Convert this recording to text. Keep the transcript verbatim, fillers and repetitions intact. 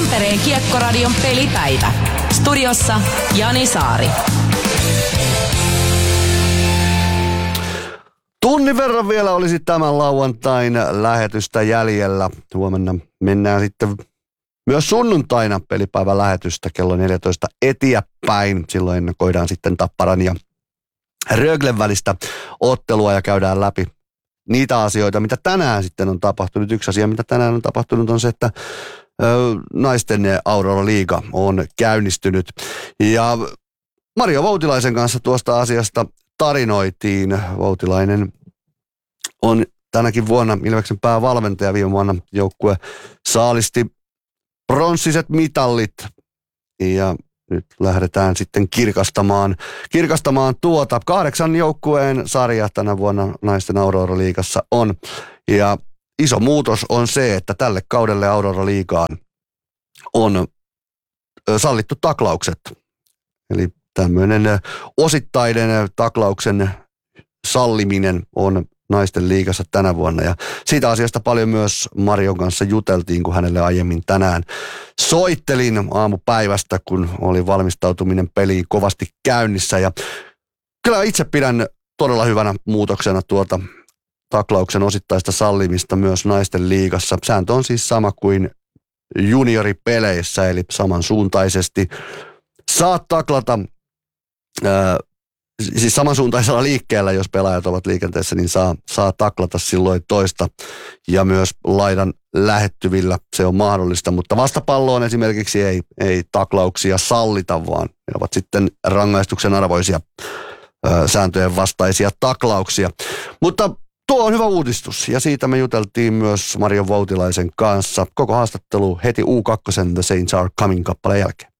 Tampereen Kiekkoradion pelipäivä. Studiossa Jani Saari. Tunnin verran vielä olisi tämän lauantain lähetystä jäljellä. Huomenna mennään sitten myös sunnuntaina pelipäivän lähetystä kello neljätoista eteenpäin. Silloin ennakoidaan sitten Tapparan ja Röglen välistä ottelua ja käydään läpi niitä asioita, mitä tänään sitten on tapahtunut. Yksi asia, mitä tänään on tapahtunut, on se, että ö, naisten Aurora-liiga on käynnistynyt. Ja Mario Voutilaisen kanssa tuosta asiasta tarinoitiin. Voutilainen on tänäkin vuonna Ilveksen päävalmentaja. Viime vuonna joukkue saalisti pronssiset mitallit ja nyt lähdetään sitten kirkastamaan, kirkastamaan tuota. Kahdeksan joukkueen sarja tänä vuonna naisten Aurora-liigassa on. Ja iso muutos on se, että tälle kaudelle Aurora-liigaan on sallittu taklaukset. Eli tämmöinen osittainen taklauksen salliminen on naisten liigassa tänä vuonna. Ja siitä asiasta paljon myös Marion kanssa juteltiin, kun hänelle aiemmin tänään soittelin aamupäivästä, kun oli valmistautuminen peliin kovasti käynnissä. Ja kyllä itse pidän todella hyvänä muutoksena tuota taklauksen osittaista sallimista myös naisten liigassa. Sääntö on siis sama kuin junioripeleissä, eli samansuuntaisesti saat taklata ää, siis samansuuntaisella liikkeellä, jos pelaajat ovat liikenteessä, niin saa, saa taklata silloin toista ja myös laidan lähettyvillä se on mahdollista, mutta vastapalloon esimerkiksi ei, ei taklauksia sallita, vaan ne ovat sitten rangaistuksen arvoisia ö, sääntöjen vastaisia taklauksia. Mutta tuo on hyvä uudistus ja siitä me juteltiin myös Mario Voutilaisen kanssa. Koko haastattelu heti U kaksi The Saints Are Coming -kappaleen jälkeen.